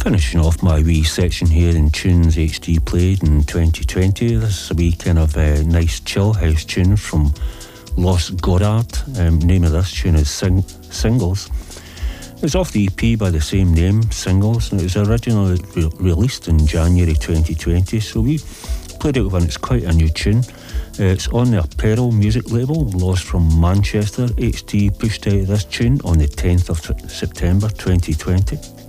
Finishing off my wee section here in tunes HT played in 2020. This is a wee kind of nice chill house tune from Los Goddard. Name of this tune is Singles. It's off the EP by the same name, Singles, and it was originally released in January 2020, so we played it when it's quite a new tune. It's on the Apparel music label, Lost from Manchester. HT pushed out this tune on the 10th of September 2020.